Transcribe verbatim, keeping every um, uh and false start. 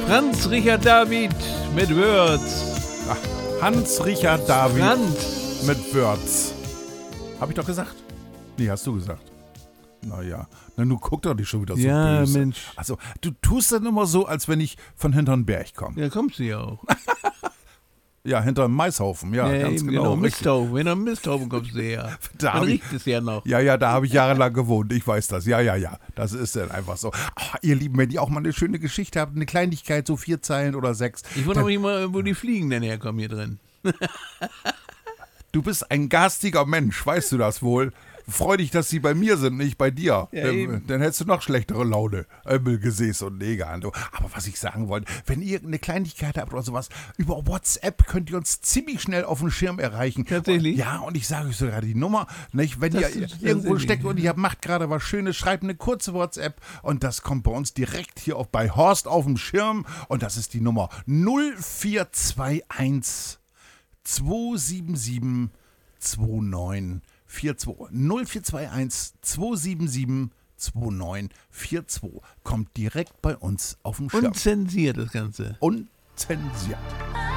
Hans-Richard David mit Würz. Ach, Hans-Richard David Franz. mit Würz. Hab ich doch gesagt? Nee, hast du gesagt. Naja, na nun guck doch nicht schon wieder so Ja, böse. Mensch. Also, du tust dann immer so, als wenn ich von hinterm Berg komme. Ja, kommst du ja auch. Ja, hinterm Maishaufen, ja, ja, ganz eben, genau. genau. richtig. Misthaufen, wenn du Misthaufen kommst du her. Da Dann hab ich- riecht es ja noch. Ja, ja, da habe ich jahrelang gewohnt, ich weiß das. Ja, ja, ja, das ist dann einfach so. Ach, ihr Lieben, wenn ihr auch mal eine schöne Geschichte habt, eine Kleinigkeit, so vier Zeilen oder sechs. Ich wundere mich mal, wo die Fliegen denn herkommen hier drin. Du bist ein garstiger Mensch, weißt du das wohl? Freu dich, dass sie bei mir sind, nicht bei dir. Ja, ähm, eben. dann hättest du noch schlechtere Laune. Gesäß und Neger. Und so. Aber was ich sagen wollte, wenn ihr eine Kleinigkeit habt oder sowas, über WhatsApp könnt ihr uns ziemlich schnell auf dem Schirm erreichen. Tatsächlich? Und, ja, und ich sage euch sogar die Nummer. Nicht? Wenn Das ihr ist irgendwo tatsächlich, steckt und ihr macht gerade was Schönes, schreibt eine kurze WhatsApp und das kommt bei uns direkt hier auf, bei Horst auf dem Schirm. Und das ist die Nummer null vier zwei eins zwei sieben sieben zwei neun vier zwei. null vier zwei eins zwei sieben sieben zwei neun vier zwei. Kommt direkt bei uns auf den Schirm. Unzensiert das Ganze. Unzensiert.